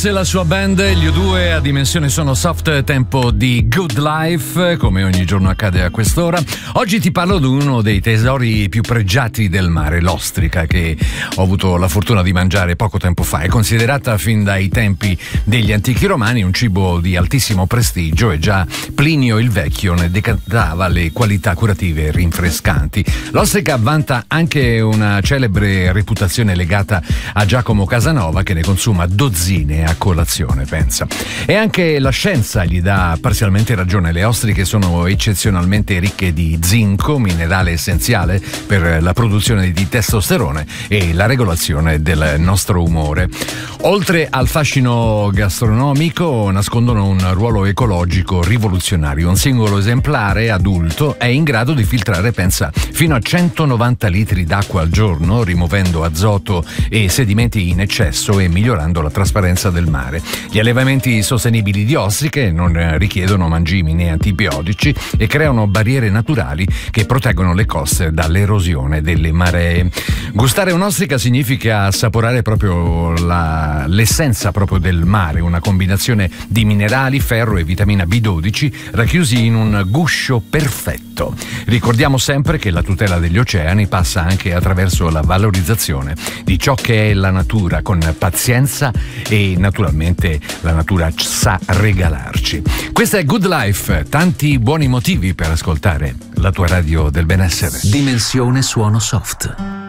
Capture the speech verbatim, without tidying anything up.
La sua band, gli U due a dimensione sono soft, tempo di Good Life, come ogni giorno accade a quest'ora. Oggi ti parlo di uno dei tesori più pregiati del mare, l'ostrica, che ho avuto la fortuna di mangiare poco tempo fa. È considerata fin dai tempi degli antichi romani un cibo di altissimo prestigio e già Plinio il Vecchio ne decantava le qualità curative e rinfrescanti. L'ostrica vanta anche una celebre reputazione legata a Giacomo Casanova, che ne consuma dozzine a colazione, pensa. E anche la scienza gli dà parzialmente ragione. Le ostriche sono eccezionalmente ricche di zinco, minerale essenziale per la produzione di testosterone e la regolazione del nostro umore. Oltre al fascino gastronomico, nascondono un ruolo ecologico rivoluzionario. Un singolo esemplare adulto è in grado di filtrare, pensa, fino a centonovanta litri d'acqua al giorno, rimuovendo azoto e sedimenti in eccesso e migliorando la trasparenza del mare. Gli allevamenti sostenibili di ostriche non richiedono mangimi né antibiotici e creano barriere naturali che proteggono le coste dall'erosione delle maree. Gustare un'ostrica significa assaporare proprio la, l'essenza proprio del mare, una combinazione di minerali, ferro e vitamina B dodici racchiusi in un guscio perfetto. Ricordiamo sempre che la tutela degli oceani passa anche attraverso la valorizzazione di ciò che è la natura, con pazienza, e naturalmente la natura sa regalarci. Questa è Good Life, tanti buoni motivi per ascoltare la tua radio del benessere. Dimensione suono soft.